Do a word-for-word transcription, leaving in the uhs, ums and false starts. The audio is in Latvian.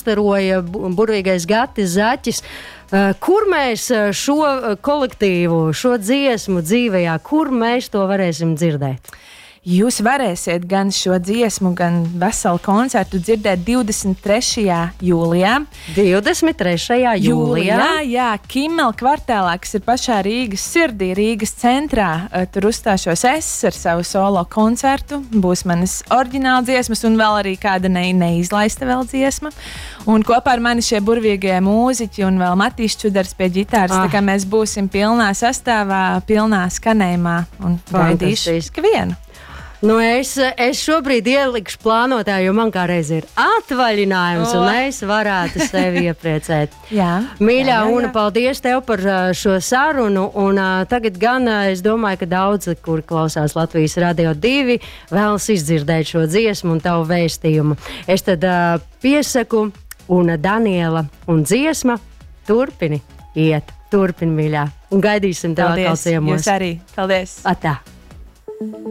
masteroja burvīgais Gatis Zaķis. Kur mēs šo kolektīvu, šo dziesmu dzīvajā, kur mēs to varēsim dzirdēt? Jūs varēsiet gan šo dziesmu, gan veselu koncertu dzirdēt divdesmit trešajā jūlijā. divdesmit trešajā jūlijā? Jā, jā, Kimmela kvartālā, kas ir pašā Rīgas sirdī, Rīgas centrā. Tur uzstāšos es ar savu solo koncertu. Būs manas oriģināla dziesmas un vēl arī kāda ne, neizlaista vēl dziesma. Un kopā ar mani šie burvīgie mūziķi un vēl Matīs Čudars pie ģitāras. Ah. Tā kā mēs būsim pilnā sastāvā, pilnā skanējumā un gaidīšu vienu. Nu, es, es šobrīd ielikšu plānotā, jo man kā reiz ir atvaļinājums, oh. un es varētu sevi iepriecēt. Jā. Mīļā jā, jā, jā. Una, paldies tev par šo sarunu, un uh, tagad gan uh, es domāju, ka daudzi, kuri klausās Latvijas Radio divi, vēlas izdzirdēt šo dziesmu un tavu vēstījumu. Es tad uh, piesaku, un Daniela un dziesma turpini iet, turpini, mīļā, un gaidīsim tev atkal ciemos. Jūs arī. Paldies. Atā.